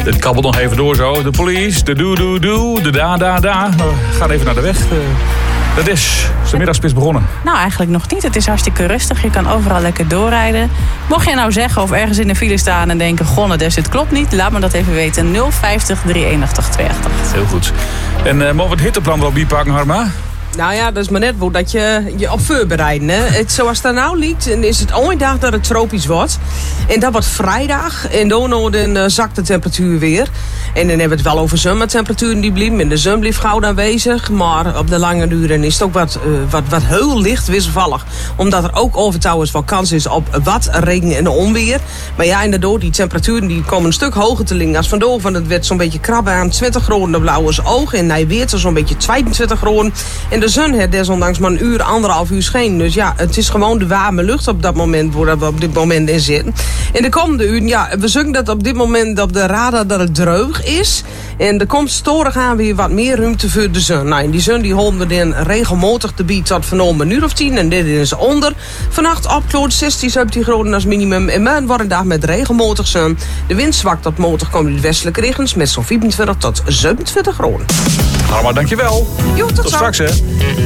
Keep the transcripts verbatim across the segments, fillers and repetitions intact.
Het kabbelt nog even door zo. De police, de doe-doe-doe, de da-da-da. Nou, we gaan even naar de weg. Dat is de middagspits begonnen. Nou, eigenlijk nog niet. Het is hartstikke rustig. Je kan overal lekker doorrijden. Mocht je nou zeggen of ergens in de file staan en denken... Gonne, dus dit klopt niet, laat me dat even weten. nul vijftig drieënachtig tweeënachtig. Heel goed. En uh, mogen we het hitteplan wel bijpakken, Harma? Nou ja, dat is maar net hoe dat je je op voorbereiden. Hè. Het, zoals het er nou ligt, is het ooit dag dat het tropisch wordt. En dat wordt vrijdag. En dan, dan uh, zakt de temperatuur weer. En dan hebben we het wel over zomertemperaturen die blijven. En de zon blijft gauw aanwezig. Maar op de lange duren is het ook wat, uh, wat, wat heel licht wisselvallig. Omdat er ook overtouwens wel kans is op wat regen en onweer. Maar ja, inderdaad, die temperaturen die komen een stuk hoger te liggen als vandaag. Want het werd zo'n beetje krabben aan twintig graden de blauwe oog. En hij weer zo'n beetje tweeëntwintig graden. En de zon heeft desondanks maar een uur, anderhalf uur scheen. Dus ja, het is gewoon de warme lucht op dat moment waar we op dit moment in zitten. In de komende uren, ja, we zeggen dat op dit moment op de radar dat het droog is. En er komt storig aan weer wat meer ruimte voor de zon. Nou, en die zon die holde dan regelmatig de bied tot van een uur of tien. En dit is onder. Vannacht opkloot zestien, zeventien graden als minimum. En morgen wordt een dag met regelmatig zon. De wind zwakt tot matig komt uit westelijke richtings met zo'n vierentwintig tot zevenentwintig graden. Allemaal dankjewel. Jo, tot, tot straks, hè.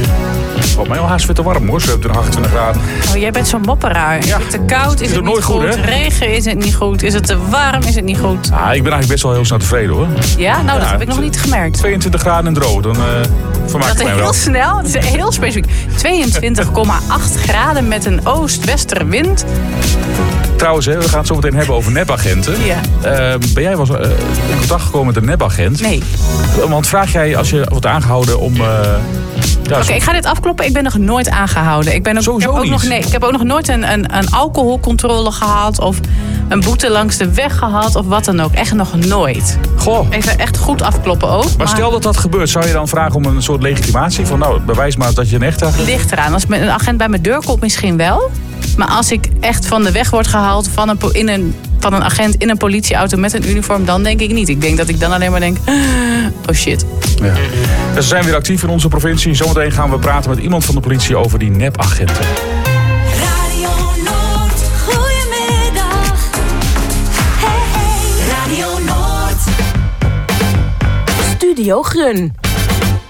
Valt mij al haast weer te warm, hoor. zevenentwintig, achtentwintig graden. Oh, jij bent zo'n mopperaar. Ja. Is het te koud? Is, is het, het niet nooit goed? goed Regen is het niet goed? Is het te warm? Is het niet goed? Ah, ik ben eigenlijk best wel heel snel tevreden, hoor. Ja? Nou, ja, dat heb ik nog niet gemerkt. tweeëntwintig graden en droog. Dan uh, vermaak ik mij wel. Dat is heel snel. Het is heel specifiek. tweeëntwintig komma acht graden met een oost-westerwind. Trouwens, hè, we gaan het zo meteen hebben over nepagenten. Ja. Uh, ben jij wel eens uh, in contact gekomen met een nepagent? Nee. Want vraag jij als je wordt aangehouden om... Uh, ja, Oké, okay, ik ga dit afkloppen. Ik ben nog nooit aangehouden. Ik ben ook, Sowieso ik heb ook niet. nog, nee, ik heb ook nog nooit een, een, een alcoholcontrole gehad. Of een boete langs de weg gehad. Of wat dan ook. Echt nog nooit. Goh. Even echt goed afkloppen ook. Maar, maar stel dat dat gebeurt. Zou je dan vragen om een soort legitimatie? Van nou, bewijs maar dat je een echte... Ligt eraan. Als een agent bij mijn deur komt misschien wel. Maar als ik echt van de weg word gehaald van een, in een, van een agent in een politieauto met een uniform, dan denk ik niet. Ik denk dat ik dan alleen maar denk, oh shit. Ja. Dus we zijn weer actief in onze provincie. Zometeen gaan we praten met iemand van de politie over die nepagenten. Radio Noord, goedemiddag. Hey, hey. Radio Noord. Studio Grun.